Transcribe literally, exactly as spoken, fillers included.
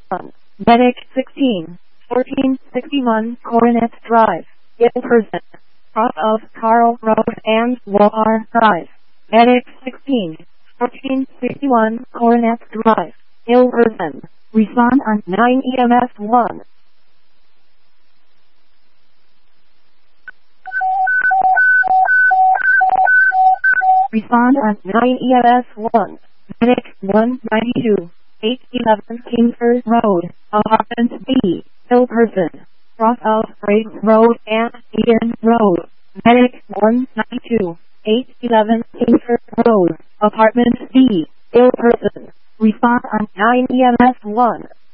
one. Medic sixteen, fourteen sixty-one Coronet Drive, ill person. Cross of Carl Road and Wallar Drive. Medic sixteen, fourteen sixty-one Coronet Drive, ill person. Respond on nine E M S one. Respond on nine E M S one. Medic one ninety-two, eight eleven Kingsford Road, Apartment B, ill person. Cross of Briggs Road and Eden Road. Medic one ninety-two, eight eleven Kingsford Road, Apartment B, ill person. Respond on nine E M S one.